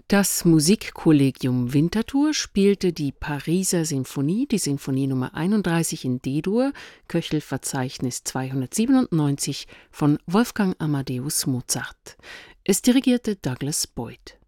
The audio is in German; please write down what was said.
Das Musikkollegium Winterthur spielte die Pariser Sinfonie, die Sinfonie Nummer 31 in D-Dur, Köchelverzeichnis 297 von Wolfgang Amadeus Mozart. Es dirigierte Douglas Boyd.